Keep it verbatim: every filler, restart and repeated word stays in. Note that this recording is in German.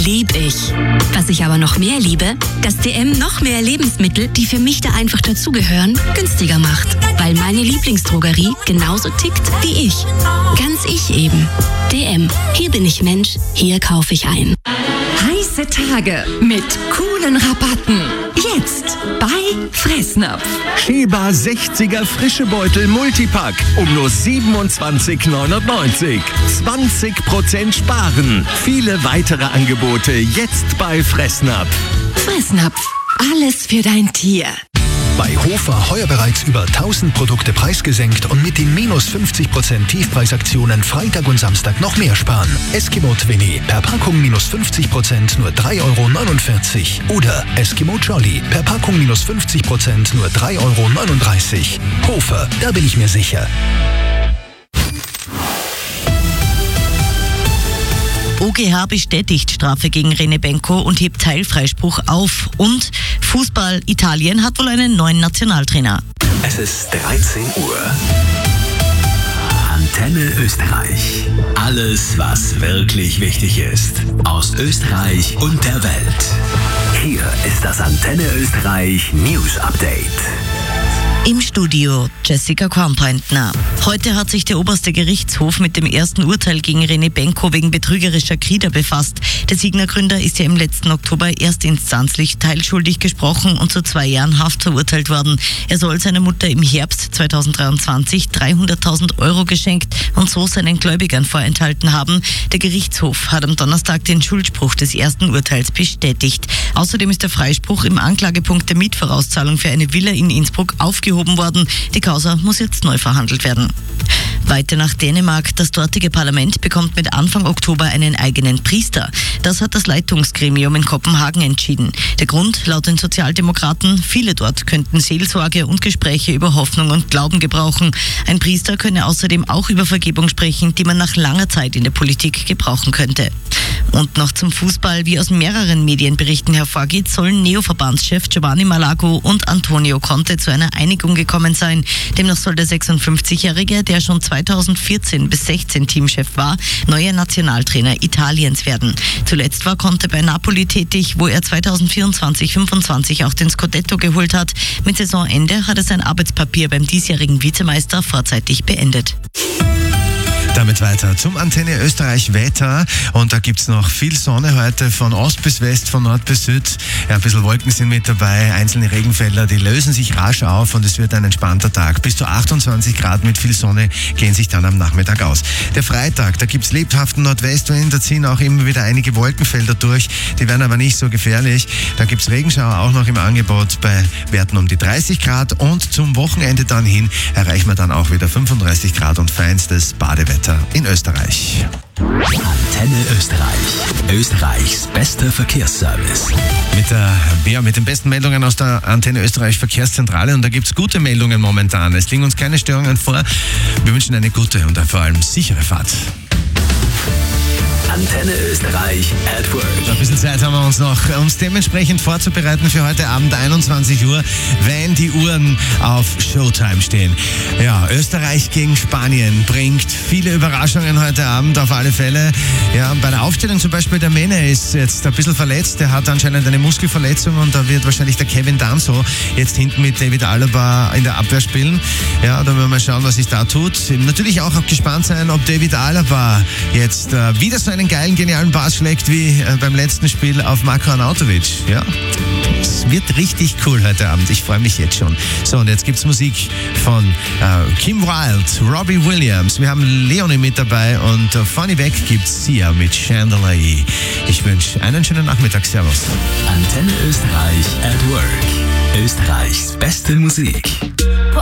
lieb ich. Was ich aber noch mehr liebe, dass D M noch mehr Lebensmittel, die für mich da einfach dazugehören, günstiger macht. Weil meine Lieblingsdrogerie genauso tickt wie ich. Ganz ich eben. D M. Hier bin ich Mensch, hier kaufe ich ein. Heiße Tage mit coolen Rabatten. Jetzt bei Fressnapf. Schäber sechziger frische Beutel Multipack um nur siebenundzwanzig neunundneunzig. zwanzig Prozent sparen. Viele weitere Angebote jetzt bei Fressnapf. Fressnapf. Alles für dein Tier. Bei Hofer heuer bereits über tausend Produkte preisgesenkt und mit den minus fünfzig Prozent Tiefpreisaktionen Freitag und Samstag noch mehr sparen. Eskimo Twinny per Packung minus fünfzig Prozent nur drei Euro neunundvierzig. Oder Eskimo Jolly per Packung minus fünfzig Prozent nur drei Euro neununddreißig. Hofer, da bin ich mir sicher. O G H bestätigt Strafe gegen René Benko und hebt Teilfreispruch auf. Und Fußball, Italien hat wohl einen neuen Nationaltrainer. Es ist dreizehn Uhr. Antenne Österreich. Alles, was wirklich wichtig ist. Aus Österreich und der Welt. Hier ist das Antenne Österreich News Update. Im Studio Jessica Kornpointner. Heute hat sich der oberste Gerichtshof mit dem ersten Urteil gegen René Benko wegen betrügerischer Krieger befasst. Der Signa-Gründer ist ja im letzten Oktober erstinstanzlich teilschuldig gesprochen und zu zwei Jahren Haft verurteilt worden. Er soll seiner Mutter im Herbst zweitausenddreiundzwanzig dreihunderttausend Euro geschenkt und so seinen Gläubigern vorenthalten haben. Der Gerichtshof hat am Donnerstag den Schuldspruch des ersten Urteils bestätigt. Außerdem ist der Freispruch im Anklagepunkt der Mietvorauszahlung für eine Villa in Innsbruck aufgehoben worden. Die Causa muss jetzt neu verhandelt werden. Weiter nach Dänemark. Das dortige Parlament bekommt mit Anfang Oktober einen eigenen Priester. Das hat das Leitungsgremium in Kopenhagen entschieden. Der Grund laut den Sozialdemokraten: Viele dort könnten Seelsorge und Gespräche über Hoffnung und Glauben gebrauchen. Ein Priester könne außerdem auch über Vergebung sprechen, die man nach langer Zeit in der Politik gebrauchen könnte. Und noch zum Fußball. Wie aus mehreren Medienberichten hervorgeht, sollen Neo-Verbandschef Giovanni Malago und Antonio Conte zu einer Einigung gekommen sein. Demnach soll der sechsundfünfzigjährige, der schon zweitausendvierzehn bis sechzehn Teamchef war, neuer Nationaltrainer Italiens werden. Zuletzt war Conte bei Napoli tätig, wo er zweitausendvierundzwanzig fünfundzwanzig auch den Scudetto geholt hat. Mit Saisonende hat er sein Arbeitspapier beim diesjährigen Vizemeister vorzeitig beendet. Damit weiter zum Antenne Österreich Wetter. Und da gibt's noch viel Sonne heute von Ost bis West, von Nord bis Süd. Ja, ein bisschen Wolken sind mit dabei, einzelne Regenfelder, die lösen sich rasch auf und es wird ein entspannter Tag. Bis zu achtundzwanzig Grad mit viel Sonne gehen sich dann am Nachmittag aus. Der Freitag, da gibt's lebhaften Nordwestwind, da ziehen auch immer wieder einige Wolkenfelder durch. Die werden aber nicht so gefährlich. Da gibt's Regenschauer auch noch im Angebot bei Werten um die dreißig Grad. Und zum Wochenende dann hin erreichen wir dann auch wieder fünfunddreißig Grad und feinstes Badewetter in Österreich. Antenne Österreich. Österreichs bester Verkehrsservice. Mit, der, ja, mit den besten Meldungen aus der Antenne Österreich Verkehrszentrale. Und da gibt es gute Meldungen momentan. Es liegen uns keine Störungen vor. Wir wünschen eine gute und vor allem sichere Fahrt. Antenne Österreich at Work. Ein bisschen Zeit haben wir uns noch, um es dementsprechend vorzubereiten für heute Abend einundzwanzig Uhr, wenn die Uhren auf Showtime stehen. Ja, Österreich gegen Spanien bringt viele Überraschungen heute Abend auf alle Fälle. Ja, bei der Aufstellung zum Beispiel der Mene ist jetzt ein bisschen verletzt. Der hat anscheinend eine Muskelverletzung und da wird wahrscheinlich der Kevin Danso jetzt hinten mit David Alaba in der Abwehr spielen. Ja, da werden wir mal schauen, was sich da tut. Natürlich auch gespannt sein, ob David Alaba jetzt äh, wieder so einen geilen, genialen Pass schlägt wie äh, beim letzten Spiel auf Marko Arnautovic. Ja, es wird richtig cool heute Abend. Ich freue mich jetzt schon. So, und jetzt gibt's Musik von äh, Kim Wilde, Robbie Williams. Wir haben Leonie mit dabei und äh, Funny Back gibt's Sia mit Chandelier. Ich wünsche einen schönen Nachmittag. Servus. Antenne Österreich at Work. Österreichs beste Musik.